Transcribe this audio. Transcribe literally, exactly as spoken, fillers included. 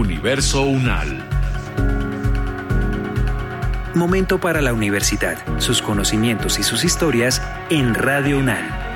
Universo UNAL. Momento para la universidad, sus conocimientos y sus historias en Radio UNAL.